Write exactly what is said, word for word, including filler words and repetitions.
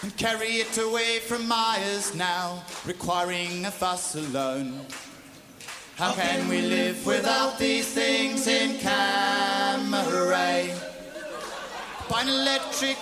and carry it away from Myers now, requiring a fuss alone. How can we live without these things in Camaray? Buy an electric